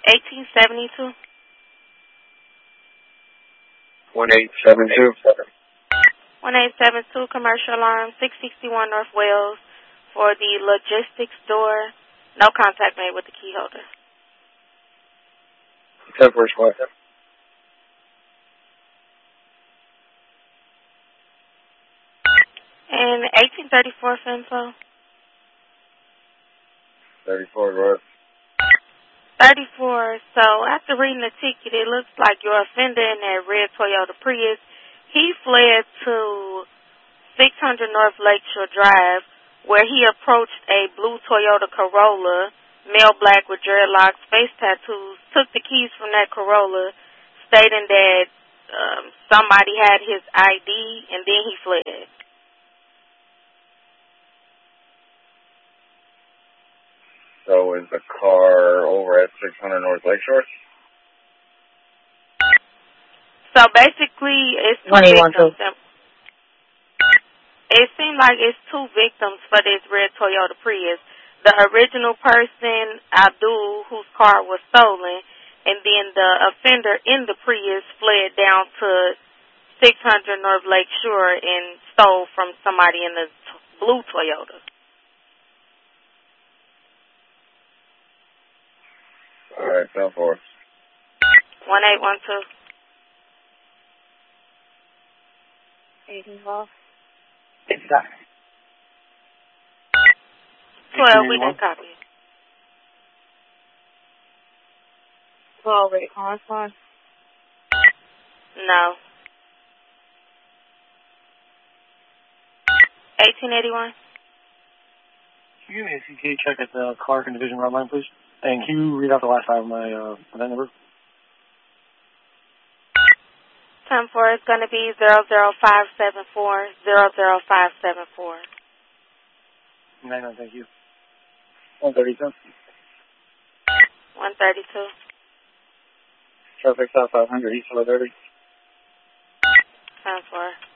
1872. 1872. 1872, commercial alarm, 661 North Wales for the logistics store. No contact made with the key holder. 10 first what? And 1834 info. 34 North. 34. So after reading the ticket, it looks like your offender in that red Toyota Prius, he fled to 600 North Lakeshore Drive, where he approached a blue Toyota Corolla, male black with dreadlocks, face tattoos, took the keys from that Corolla, stating that somebody had his ID, and then he fled. So is the car over at 600 North Lakeshore? So basically, it's two victims. It seems like it's two victims for this red Toyota Prius. The original person, Abdul, whose car was stolen, and then the offender in the Prius fled down to 600 North Lakeshore and stole from somebody in the blue Toyota. All right, 10-4. 1812. 1812. 12, we didn't copy it. 12, rate correspond. No. 1881. Can you give me a CTA check at the Clark and Division Road line, please? And can you read out the last five of my event number? 10-4 is going to be 00574, 00574. 99, thank you. 132. 132. Traffic South 500, East 1130. 10-4.